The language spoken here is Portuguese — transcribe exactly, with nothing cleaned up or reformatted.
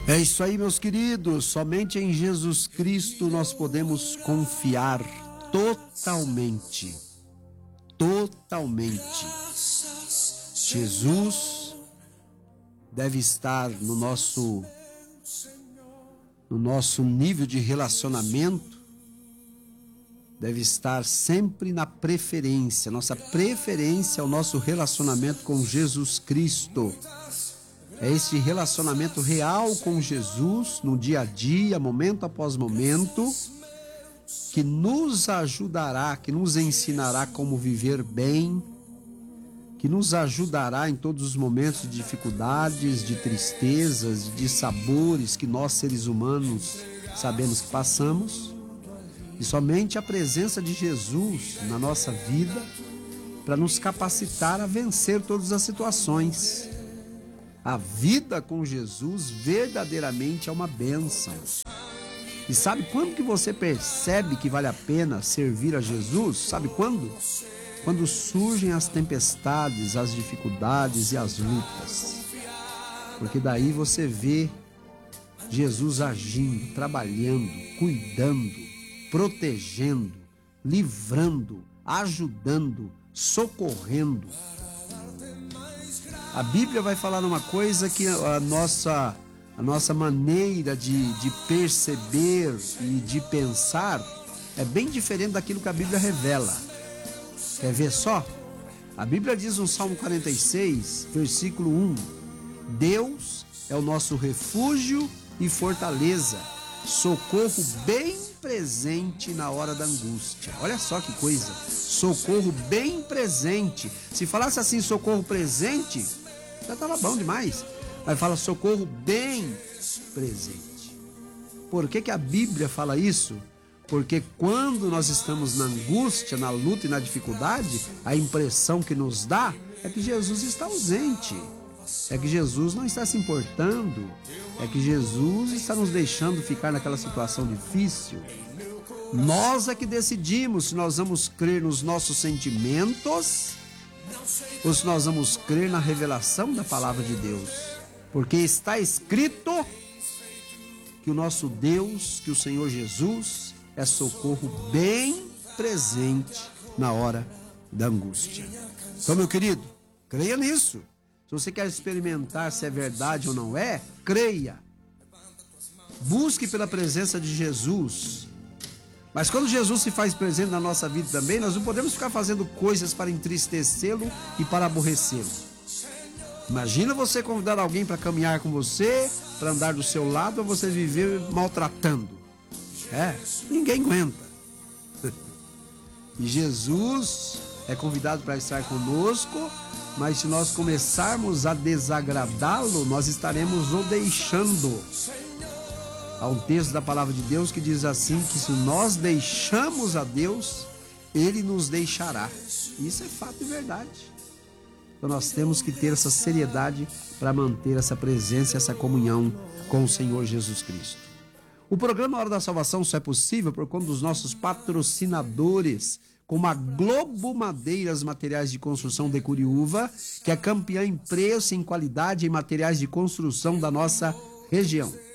É isso aí, meus queridos. Somente em Jesus Cristo nós podemos confiar totalmente. Totalmente. Jesus deve estar no nosso, no nosso nível de relacionamento, deve estar sempre na preferência. Nossa preferência é o nosso relacionamento com Jesus Cristo. É esse relacionamento real com Jesus, no dia a dia, momento após momento, que nos ajudará, que nos ensinará como viver bem, que nos ajudará em todos os momentos de dificuldades, de tristezas, de dissabores que nós seres humanos sabemos que passamos. E somente a presença de Jesus na nossa vida para nos capacitar a vencer todas as situações. A vida com Jesus verdadeiramente é uma bênção. E sabe quando que você percebe que vale a pena servir a Jesus? Sabe quando? Quando surgem as tempestades, as dificuldades e as lutas. Porque daí você vê Jesus agindo, trabalhando, cuidando, protegendo, livrando, ajudando, socorrendo. A Bíblia vai falar uma coisa que a nossa, a nossa maneira de, de perceber e de pensar é bem diferente daquilo que a Bíblia revela. Quer ver só? A Bíblia diz no Salmo quarenta e seis, versículo um: Deus é o nosso refúgio e fortaleza, socorro bem presente na hora da angústia. Olha só que coisa, socorro bem presente. Se falasse assim, socorro presente, já estava bom demais. Mas fala socorro bem presente. Por que que a Bíblia fala isso? Porque quando nós estamos na angústia, na luta e na dificuldade, a impressão que nos dá é que Jesus está ausente, é que Jesus não está se importando, é que Jesus está nos deixando ficar naquela situação difícil. Nós é que decidimos se nós vamos crer nos nossos sentimentos ou se nós vamos crer na revelação da palavra de Deus. Porque está escrito que o nosso Deus, que o Senhor Jesus, é socorro bem presente na hora da angústia. Então, meu querido, creia nisso. Se você quer experimentar se é verdade ou não é, creia. Busque pela presença de Jesus. Mas quando Jesus se faz presente na nossa vida também, nós não podemos ficar fazendo coisas para entristecê-lo e para aborrecê-lo. Imagina você convidar alguém para caminhar com você, para andar do seu lado, para você viver maltratando. É, ninguém aguenta. E Jesus é convidado para estar conosco, mas se nós começarmos a desagradá-lo, nós estaremos o deixando. Há um texto da palavra de Deus que diz assim, que se nós deixamos a Deus, Ele nos deixará. Isso é fato e verdade. Então nós temos que ter essa seriedade para manter essa presença, essa comunhão com o Senhor Jesus Cristo. O programa Hora da Salvação só é possível por conta dos nossos patrocinadores, como a Globo Madeiras Materiais de Construção de Curiúva, que é campeã em preço e em qualidade em materiais de construção da nossa região.